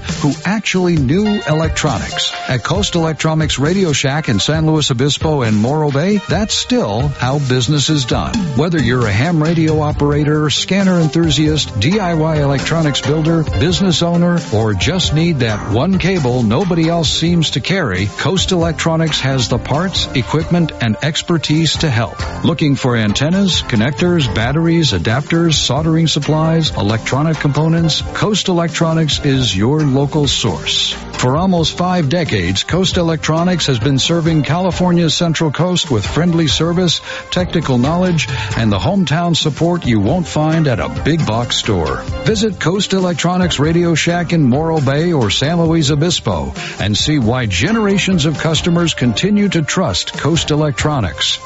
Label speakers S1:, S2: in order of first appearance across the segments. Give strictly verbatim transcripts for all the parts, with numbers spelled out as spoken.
S1: who actually knew electronics. At Coast Electronics Radio Shack in San Luis Obispo and Morro Bay, that's still how business is done. Whether you're a ham radio operator, scanner enthusiast, D I Y electronics builder, business owner, or just need that one cable nobody else seems to carry, Coast Electronics has the parts, equipment, and expertise to help. Looking for antennas, connectors, batteries, adapters, soldering supplies, electronic components? Coast Electronics is your local source. For almost five decades, Coast Electronics has been serving California's Central Coast with friendly service, technical knowledge, and the hometown support you won't find at a big box store. Visit Coast Electronics Radio Shack in Morro Bay or San Luis Obispo and see why generations of customers continue to trust Coast Electronics.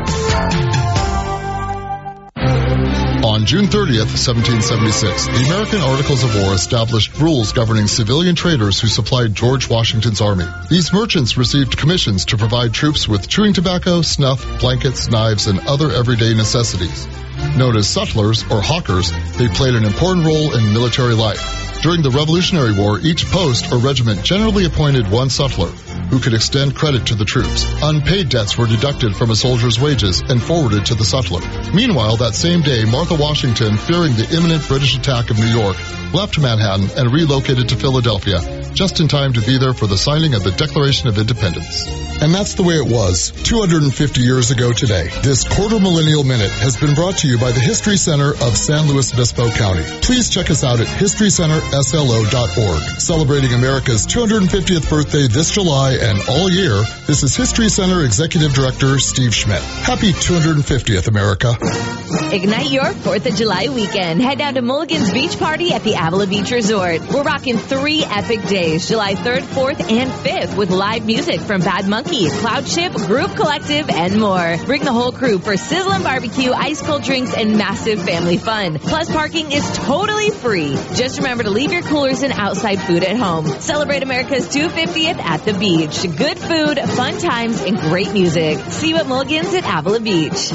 S2: On June thirtieth, seventeen seventy-six, the American Articles of War established rules governing civilian traders who supplied George Washington's army. These merchants received commissions to provide troops with chewing tobacco, snuff, blankets, knives, and other everyday necessities. Known as sutlers or hawkers, they played an important role in military life. During the Revolutionary War, each post or regiment generally appointed one sutler, who could extend credit to the troops. Unpaid debts were deducted from a soldier's wages and forwarded to the sutler. Meanwhile, that same day, Martha Washington, fearing the imminent British attack of New York, left Manhattan and relocated to Philadelphia, just in time to be there for the signing of the Declaration of Independence. And that's the way it was two hundred fifty years ago today. This Quarter Millennial Minute has been brought to you by the History Center of San Luis Obispo County. Please check us out at history center s l o dot org. Celebrating America's two hundred fiftieth birthday this July and all year, this is History Center Executive Director Steve Schmidt. Happy two hundred fiftieth, America.
S3: Ignite your fourth of July weekend. Head down to Mulligan's Beach Party at the Avila Beach Resort. We're rocking three epic days, July third, fourth, and fifth, with live music from Bad Monkey, Cloud Ship, Group Collective, and more. Bring the whole crew for sizzling barbecue, ice cold drinks, and massive family fun. Plus, parking is totally free. Just remember to leave your coolers and outside food at home. Celebrate America's two hundred fiftieth at the beach. Good food, fun times, and great music. See you at Mulligan's at Avila Beach.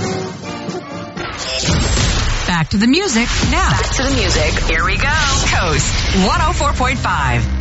S4: Back to the music now.
S5: Back to the music. Here we go.
S4: Coast one oh four point five.